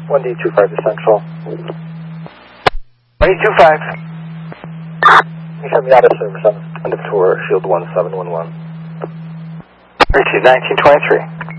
1D25 to Central. 1D25. You have me out of service on end of tour, Shield 1711. Richie 1923.